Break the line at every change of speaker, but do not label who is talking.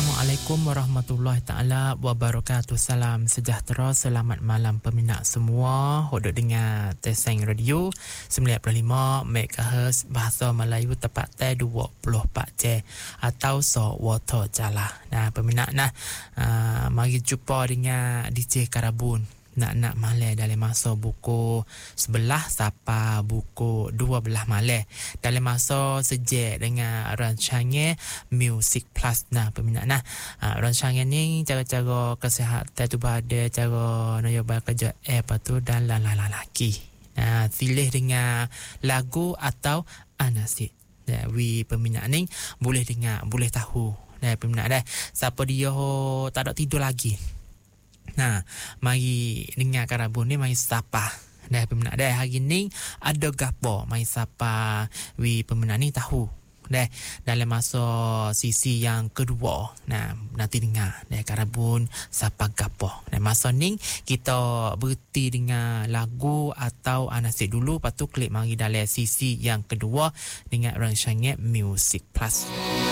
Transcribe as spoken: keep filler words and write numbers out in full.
Assalamualaikum warahmatullahi taala wabarakatuh. Salam sejahtera, selamat malam peminat semua. Hodok dengar Teseng Radio sembilan puluh lima megahertz bahasa Melayu tepat tay dua puluh empat jam atau so water jala. Nah, peminat nah, uh, mari jumpa dengan D J Karabun. Nak-nak malai dalam masa buku sebelah sampai buku dua belas malai. Dalam masa sejak dengan rancangan Music Plus. Nah, peminat nah, uh, rancangan ni cara-cara kesihatan tu ada, cara nyoba kerja apa tu dan lain-lain lagi. Nah, pilih dengan lagu atau anasik. Nah, we peminat ni boleh dengar, boleh tahu. Nah, peminat dah, siapa dia ho, tak ada tidur lagi. Nah, mari dengar Karabun ni, mari sapa. Dah peminat dah, hari ni ada gapo mari sapa wi peminat ni tahu. Dah dalam masa sisi yang kedua. Nah, nanti dengar dah Karabun sapa gapo. Nah, masa ni kita berhenti dengan lagu atau anasik dulu, lepas tu klik mari dalam sisi yang kedua dengan rancangan Music Plus.